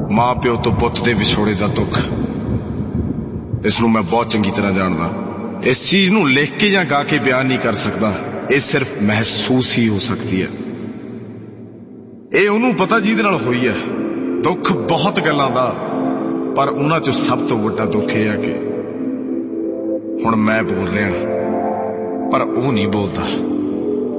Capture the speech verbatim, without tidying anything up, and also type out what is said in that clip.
मां प्यो तो पुत दे विछोड़े दा दुख इस नूं मैं बहुत चंगी तरह जानदा। इस चीज नूं लिख के या गा के बयान नहीं कर सकदा, ये सिर्फ महसूस ही हो सकती है। ये उन्होंने पता जिहदे नाल होई है। दुख बहुत गल्लां दा, पर उन्हां चों सब तो वड्डा दुख यह है कि हुण मैं बोल रहा पर वो नहीं बोलता।